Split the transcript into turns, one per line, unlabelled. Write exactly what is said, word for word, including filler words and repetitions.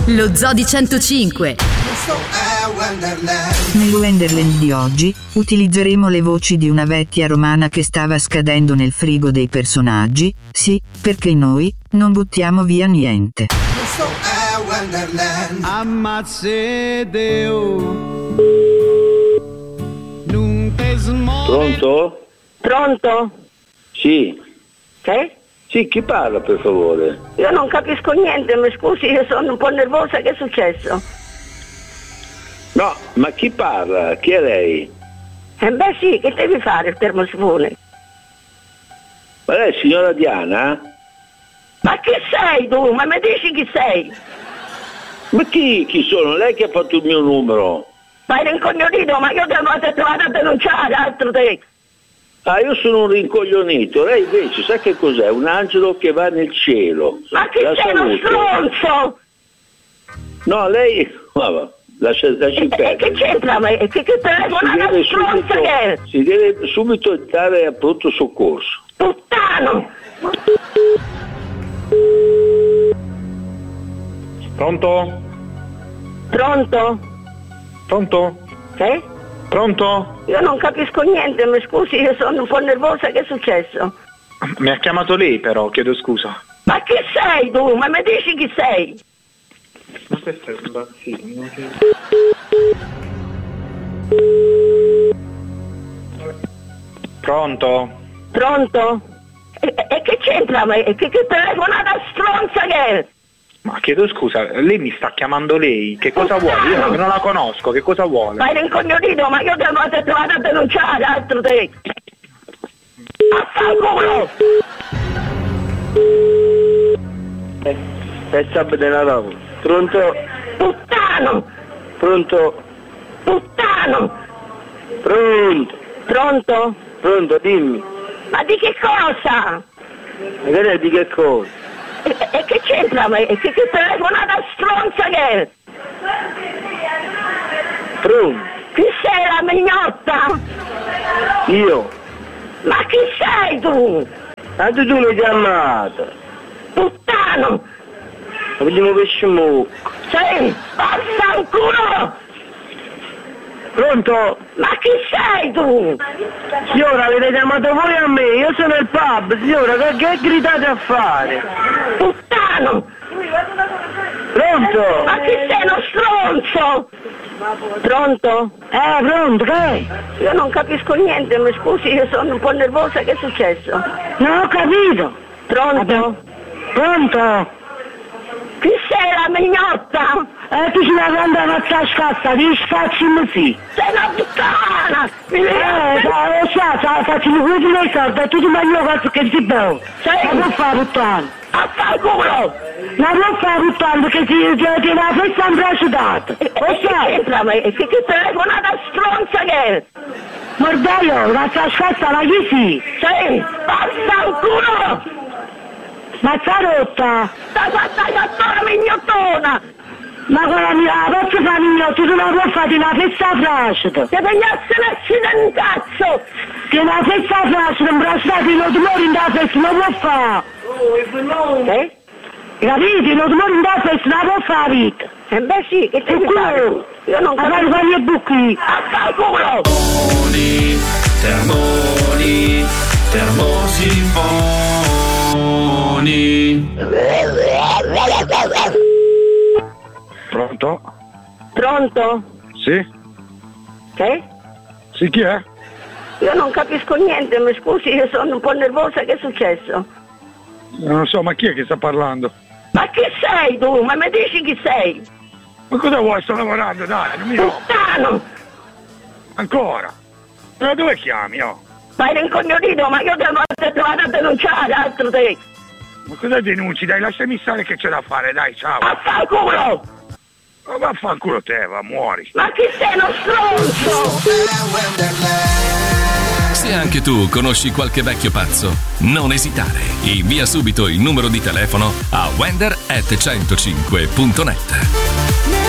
Lo Zoo di centocinque.
Nel Wonderland di oggi utilizzeremo le voci di una vecchia romana che stava scadendo nel frigo dei personaggi, sì, perché noi non buttiamo via niente.
Pronto?
Pronto?
Sì.
Che?
Sì, chi parla per favore?
Io non capisco niente, mi scusi, io sono un po' nervosa, che è successo?
No, ma chi parla? Chi è lei?
Eh beh sì, che devi fare il termosifone?
Ma lei è signora Diana?
Ma chi sei tu? Ma mi dici chi sei?
Ma chi? Chi sono? Lei che ha fatto il mio numero?
Ma eri incognito, ma io ti ho trovato a denunciare, altro te.
Ah, io sono un rincoglionito, lei invece sa che cos'è? Un angelo che va nel cielo.
Ma chi
La
sei, uno stronzo?
No, lei... Vabbè, lascia, lasci
E,
perdere.
e che c'entra? Ma che, che telefonata stronza che è?
Si deve subito entrare a pronto soccorso.
Puttano!
Pronto?
Pronto?
Pronto?
Che?
Pronto?
Io non capisco niente, mi scusi, io sono un po' nervosa, che è successo?
Mi ha chiamato lei però, chiedo scusa.
Ma chi sei tu? Ma mi dici chi sei?
Ma questo è impazzito. Pronto?
Pronto? E, e che c'entra? Ma che, che telefonata stronza che è?
Ma chiedo scusa, lei mi sta chiamando lei, che cosa vuole? Io non la conosco, che cosa vuole?
Ma eri incognito, ma io ti ho trovato a denunciare, altro te. Affanculo!
Eh, è il sabato della lavoro. Pronto?
Puttano!
Pronto?
Puttano!
Pronto?
Pronto?
Pronto, dimmi.
Ma di che cosa?
Ma che lei di che cosa?
E, e che c'entra? Ma che, che telefonata stronza che è?
Pronto?
Chi sei, la mignotta?
Io?
Ma chi sei tu?
Anche tu mi hai chiamato.
Puttano!
Ma vediamo pesce mucco.
Sei, vaffanculo!
Pronto?
Ma chi sei tu?
Signora, avete chiamato voi a me, io sono il pub, signora, che, che gritate a fare?
Puttano!
Pronto?
Ma chi sei, uno stronzo? Pronto?
Eh, pronto, che è?
Io non capisco niente, mi scusi, io sono un po' nervosa, che è successo?
Non ho capito.
Pronto?
Pronto?
Chi sei, la mignotta?
Eh, tu ci devi andare a sta scassa, ti scacci sì.
Sei una puttana! Mi
Eh, lo so, faccio un po' di soldi, tu ti mangi la cosa che ti bevo.
Sei...
Ma non fa puttana.
Affanculo!
Ma non fa puttana perché ti tiene la festa in braccio dato. Lo sai?
Che, che, che telefonata stronza che è?
Mordello, la sta scassa la chi sì?
Sei, vaffanculo!
Ma sta rotta!
Stai fatta la mignottona!
Ma con la mia, la posso fare mignotta, tu non puoi fare una festa flascita!
Che tagliasse l'accidente, cazzo!
Che una festa flascita, un bracciato, non ti muori in da festa, non può fare!
Eh?
Capiti? Non ti muori in da festa, non può fare vita!
Eh beh sì, che te devi fare? Io non
capisco! Ma fai i buchi!
Affanculo!
Termoni, termoni, termosifoni.
Pronto?
Pronto?
Sì?
Che?
Sì, chi è?
Io non capisco niente, mi scusi, io sono un po' nervosa, che è successo?
Non so, ma chi è che sta parlando?
Ma chi sei tu? Ma mi dici chi sei?
Ma cosa vuoi? Sto lavorando, dai, non mi rompo.
Puttano!
Ancora? Ma dove chiami, oh?
Ma eri incognito, ma io ti ho trovato a denunciare, altro te!
Ma cosa denunci? Dai, lasciami stare che c'è da fare, dai, ciao!
Affanculo!
Ma vaffanculo te, va, muori!
Ma chi sei, uno stronzo?
Se anche tu conosci qualche vecchio pazzo, non esitare, invia subito il numero di telefono a wender at centocinque punto net.